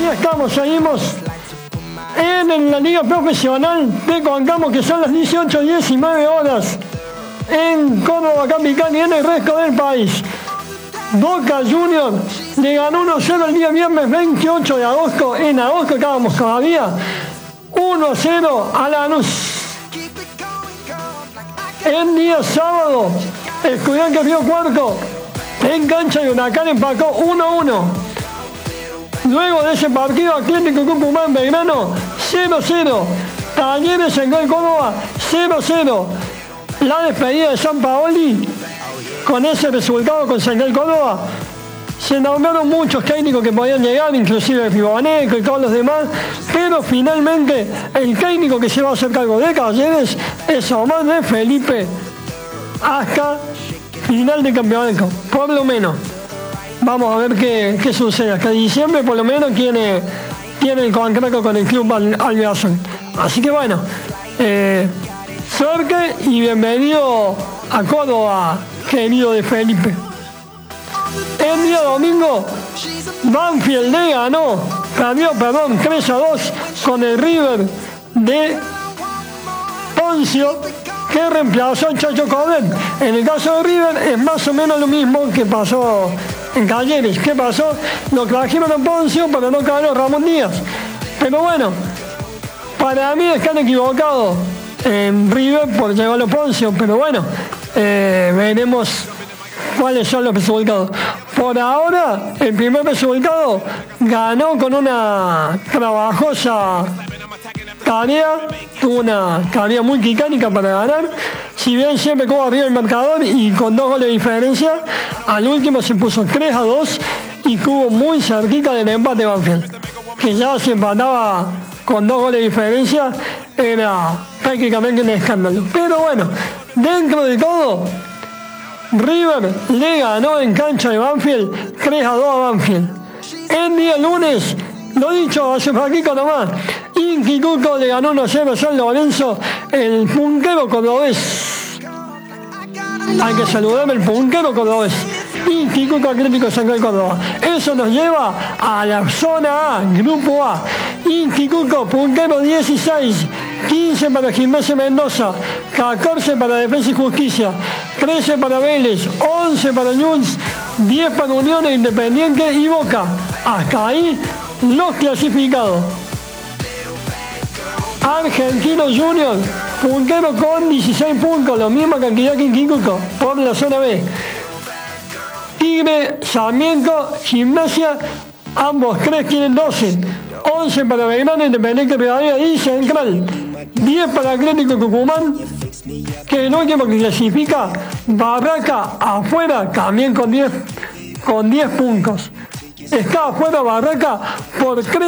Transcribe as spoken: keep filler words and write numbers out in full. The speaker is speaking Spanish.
estamos, seguimos en la liga profesional. Te contamos que son las dieciocho diecinueve horas en Córdoba capital y en el resto del país. Boca Juniors le ganó uno a cero el día viernes veintiocho de agosto. En agosto estábamos todavía. uno a cero a Lanús. El día sábado, Estudiantes Río Cuarto en cancha de Huracán empató uno a uno. Luego de ese partido, Atlético Tucumán Belgrano cero a cero. Talleres en Gol Córdoba cero a cero. La despedida de Sampaoli, con ese resultado con Central Córdoba, se nombraron muchos técnicos que podían llegar, inclusive Fibaneco y todos los demás, pero finalmente el técnico que se va a hacer cargo de Talleres es Omar de Felipe hasta final de campeonato, por lo menos. Vamos a ver qué, qué sucede. Hasta diciembre por lo menos tiene, tiene el contrato con el club albiazul. Así que bueno, eh, suerte y bienvenido a Córdoba, querido de Felipe. El día domingo, Banfield le ganó, cambió, perdón, tres a dos con el River de Poncio, que reemplazó al Chacho Coudet. En el caso de River es más o menos lo mismo que pasó en Talleres. ¿Qué pasó? Lo trajeron a Poncio, pero no cayó Ramón Díaz. Pero bueno, para mí están equivocados en River por llevarlo a Poncio, pero bueno, eh, veremos cuáles son los resultados. Por ahora, el primer resultado ganó con una trabajosa tarea, tuvo una tarea muy titánica para ganar. Si bien siempre como arriba el marcador y con dos goles de diferencia, al último se puso tres a dos y estuvo muy cerquita del empate Banfield, que ya se empataba con dos goles de diferencia, era prácticamente un escándalo. Pero bueno, dentro de todo, River le ganó en cancha de Banfield tres a dos a Banfield. El día lunes, lo dicho hace poquito nomás, Instituto le ganó uno a cero a San Lorenzo, el puntero cordobés. Hay que saludar el puntero cordobés. Instituto Atlético Central Córdoba. Eso nos lleva a la zona A, Grupo A. Instituto puntero dieciséis, quince para Gimnasia Mendoza, catorce para Defensa y Justicia, trece para Vélez, once para Newell's, diez para Unión Independiente y Boca. Hasta ahí los clasificados. Argentino Junior, puntero con dieciséis puntos, la misma cantidad que Instituto, por la zona B. Tigre, Sarmiento, Gimnasia, ambos tres tienen doce. once para Belgrano, Independiente Rivadavia y Central. diez para Atlético Tucumán, que el último que clasifica. Barraca afuera, también con diez, con diez puntos. Está afuera Barraca por tres.